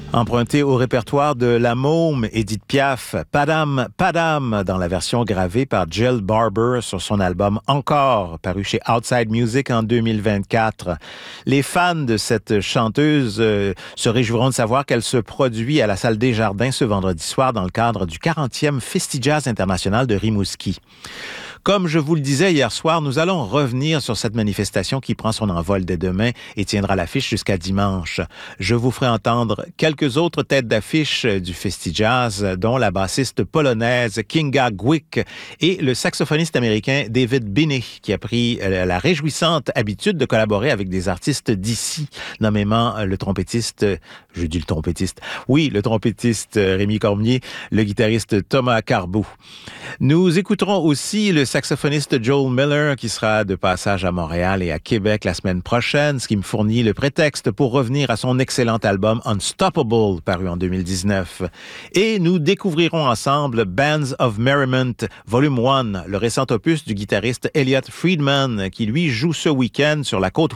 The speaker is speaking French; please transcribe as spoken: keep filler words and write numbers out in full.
Emprunté au répertoire de La Môme, Édith Piaf, Padam, Padam, dans la version gravée par Jill Barber sur son album Encore, paru chez Outside Music en deux mille vingt-quatre. Les fans de cette chanteuse euh, se réjouiront de savoir qu'elle se produit à la salle Desjardins ce vendredi soir dans le cadre du quarantième Festivals international de Rimouski. Comme je vous le disais hier soir, nous allons revenir sur cette manifestation qui prend son envol dès demain et tiendra l'affiche jusqu'à dimanche. Je vous ferai entendre quelques autres têtes d'affiche du Festivals, dont la bassiste polonaise Kinga Gwick et le saxophoniste américain David Binney, qui a pris la réjouissante habitude de collaborer avec des artistes d'ici, nommément le trompettiste, je dis le trompettiste, oui, le trompettiste Rémi Cormier, le guitariste Thomas Carboux. Nous écouterons aussi le saxophoniste Joel Miller qui sera de passage à Montréal et à Québec la semaine prochaine, ce qui me fournit le prétexte pour revenir à son excellent album Unstoppable, paru en deux mille dix-neuf. Et nous découvrirons ensemble Bands of Merriment, volume un, le récent opus du guitariste Elliot Friedman, qui lui joue ce week-end sur la côte